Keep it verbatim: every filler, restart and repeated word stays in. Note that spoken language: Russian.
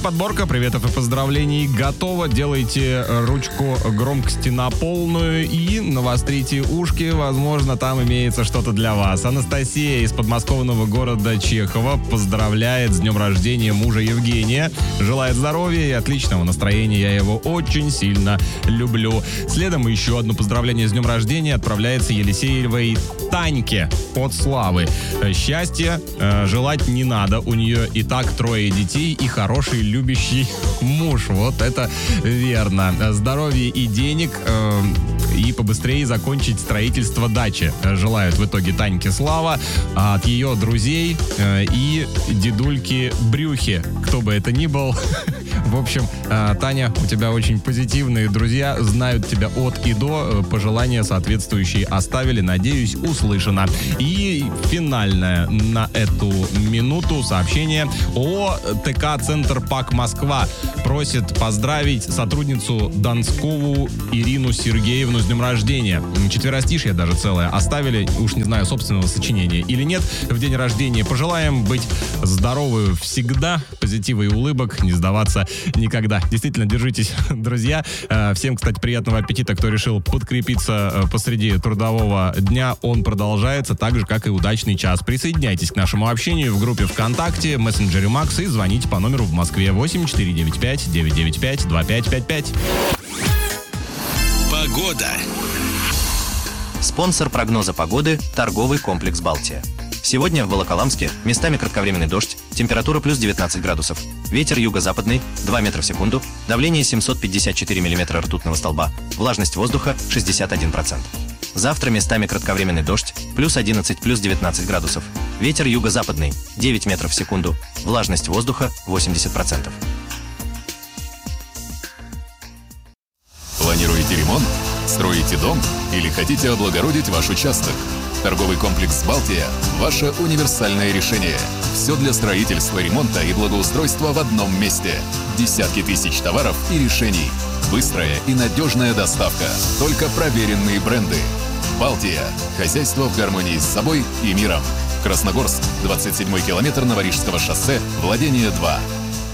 подборка приветов и поздравлений готова. Делайте ручку громкости на полную и навострите ушки. Возможно, там имеется что-то для вас. Анастасия из подмосковного города Чехова поздравляет с днем рождения мужа Евгения. Желает здоровья и отличного настроения. Я его очень сильно люблю. Следом еще одно поздравление с днем рождения отправляется Елисеевой Таньке от Славы. Счастья э, желать не надо. У нее и так трое детей и хороший любящий муж. Вот это верно. Здоровья и денег э, и побыстрее закончить строительство дачи. Желают в итоге Таньке Слава от ее друзей э, и дедульки Брюхи. Кто бы это ни был. В общем, Таня, у тебя очень позитивные друзья, знают тебя от и до, пожелания соответствующие оставили, надеюсь, услышано. И финальное на эту минуту сообщение. ООО ТК «Центр ПАК Москва» просит поздравить сотрудницу Донскову Ирину Сергеевну с днем рождения. Четверостишье даже целое оставили, уж не знаю, собственного сочинения или нет. В день рождения пожелаем быть здоровы всегда, позитива и улыбок, не сдаваться никогда. Действительно, держитесь, друзья. Всем, кстати, приятного аппетита, кто решил подкрепиться посреди трудового дня. Он продолжается, так же, как и удачный час. Присоединяйтесь к нашему общению в группе ВКонтакте, мессенджере Макс и звоните по номеру в Москве восемь четыре девять пять девять девять пять два пять пять пять. Погода. Спонсор прогноза погоды – торговый комплекс «Балтия». Сегодня в Волоколамске местами кратковременный дождь, температура плюс девятнадцать градусов, ветер юго-западный два метра в секунду, давление семьсот пятьдесят четыре миллиметра ртутного столба, влажность воздуха шестьдесят один процент. Завтра местами кратковременный дождь, плюс одиннадцать, плюс девятнадцать градусов, ветер юго-западный девять метров в секунду, влажность воздуха восемьдесят процентов. Планируете ремонт? Строите дом? Или хотите облагородить ваш участок? Торговый комплекс «Балтия» – ваше универсальное решение. Все для строительства, ремонта и благоустройства в одном месте. Десятки тысяч товаров и решений. Быстрая и надежная доставка. Только проверенные бренды. «Балтия» – хозяйство в гармонии с собой и миром. Красногорск, двадцать седьмой километр Новорижского шоссе, владение два.